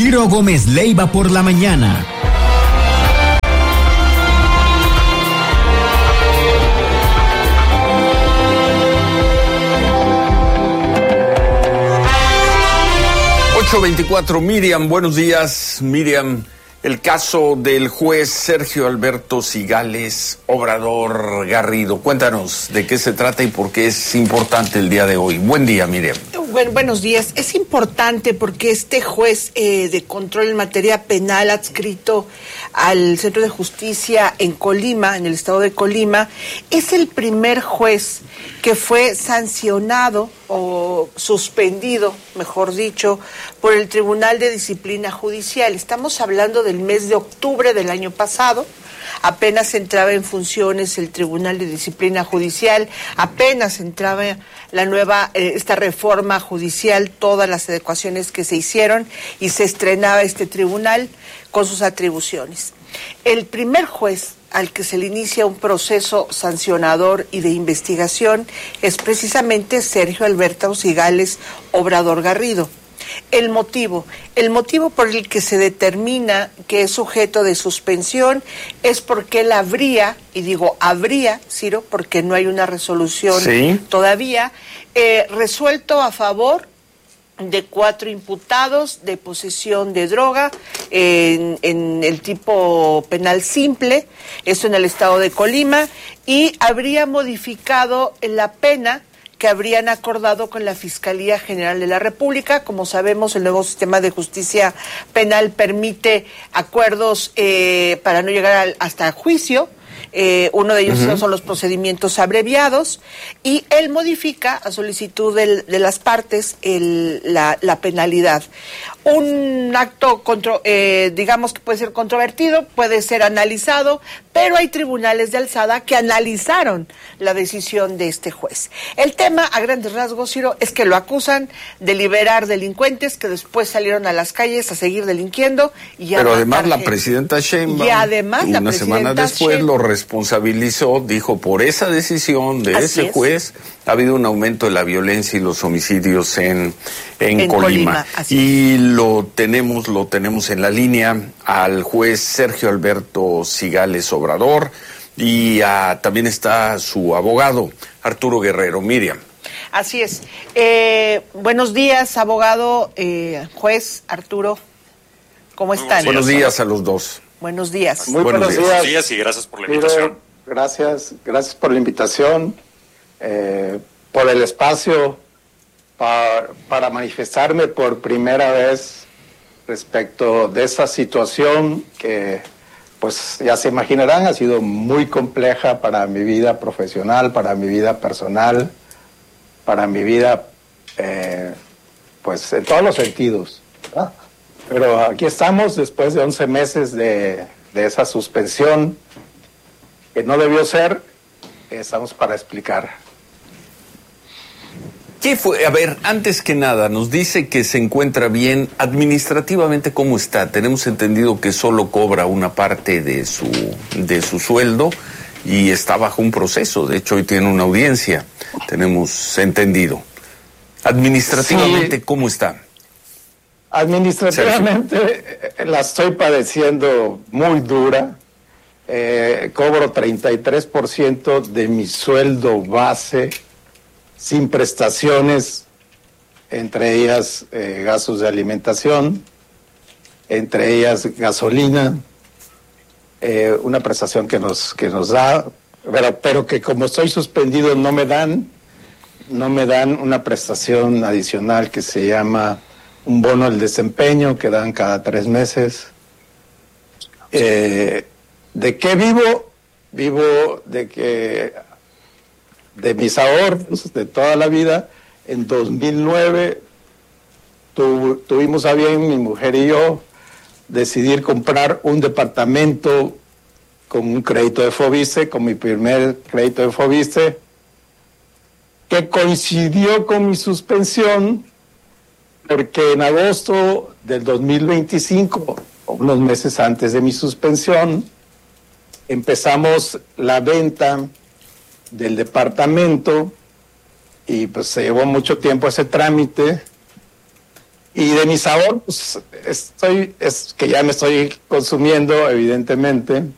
Ciro Gómez Leiva por la mañana. ...8:24, Miriam, buenos días. Miriam, el caso del juez Sergio Alberto Cigales Obrador Garrido. Cuéntanos de qué se trata y por qué es importante el día de hoy. Buen día, Miriam. Buenos días. Es importante porque este juez de control en materia penal adscrito al Centro de Justicia en Colima, en el estado de Colima, es el primer juez que fue sancionado o suspendido, mejor dicho, por el Tribunal de Disciplina Judicial. Estamos hablando del mes de octubre del año pasado. Apenas entraba en funciones el Tribunal de Disciplina Judicial, apenas entraba la nueva, esta reforma judicial, todas las adecuaciones que se hicieron y se estrenaba este tribunal con sus atribuciones. El primer juez al que se le inicia un proceso sancionador y de investigación es precisamente Sergio Alberto Cigales Obrador Garrido. El motivo por el que se determina que es sujeto de suspensión es porque él habría, y digo habría, Ciro, porque no hay una resolución todavía, resuelto a favor de 4 imputados de posesión de droga en el tipo penal simple, eso en el estado de Colima, y habría modificado la pena que habrían acordado con la Fiscalía General de la República. Como sabemos, el nuevo sistema de justicia penal permite acuerdos para no llegar hasta juicio. Uno de ellos son los procedimientos abreviados, y él modifica a solicitud de las partes la penalidad. Un acto, digamos que puede ser controvertido, puede ser analizado, pero hay tribunales de alzada que analizaron la decisión de este juez. El tema, a grandes rasgos, Ciro, es que lo acusan de liberar delincuentes que después salieron a las calles a seguir delinquiendo. Pero además la presidenta Sheinbaum, una semana después, lo responsabilizó, dijo, por esa decisión de ese juez ha habido un aumento de la violencia y los homicidios en Colima. Y lo tenemos en la línea al juez Sergio Alberto Cigales Obrador, y también está su abogado, Arturo Guerrero. Miriam. Así es. Buenos días, abogado, juez Arturo. ¿Cómo están? Buenos días a los dos. Buenos días. Muy buenos días. Buenos días y gracias por la invitación. Gracias por la invitación, por el espacio para manifestarme por primera vez respecto de esa situación que, pues ya se imaginarán, ha sido muy compleja para mi vida profesional, para mi vida personal, para mi vida, pues en todos los sentidos, ¿verdad? Pero aquí estamos después de 11 meses de esa suspensión que no debió ser. Estamos para explicar. ¿Qué fue? A ver, antes que nada, nos dice que se encuentra bien administrativamente. ¿Cómo está? Tenemos entendido que solo cobra una parte de su sueldo y está bajo un proceso. De hecho, hoy tiene una audiencia, tenemos entendido. Administrativamente, ¿cómo está? Administrativamente la estoy padeciendo muy dura. Cobro 33% de mi sueldo base sin prestaciones, entre ellas gastos de alimentación, entre ellas gasolina, una prestación que nos da, pero que como estoy suspendido no me dan una prestación adicional que se llama un bono al desempeño que dan cada 3 meses. ¿De qué vivo? Vivo de mis ahorros de toda la vida. En 2009 tuvimos a bien, mi mujer y yo, decidir comprar un departamento con un crédito de Foviste, con mi primer crédito de Foviste, que coincidió con mi suspensión, porque en agosto del 2025, unos meses antes de mi suspensión, empezamos la venta del departamento y pues se llevó mucho tiempo ese trámite, Y de mi sabor, pues es que ya me estoy consumiendo, evidentemente,